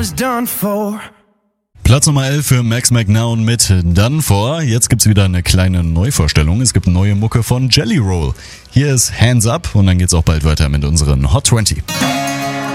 Platz Nummer 11 für Max McNown mit Done For. Jetzt gibt's wieder eine kleine Neuvorstellung. Es gibt neue Mucke von Jelly Roll. Hier ist Hands Up und dann geht's auch bald weiter mit unseren Hot 20.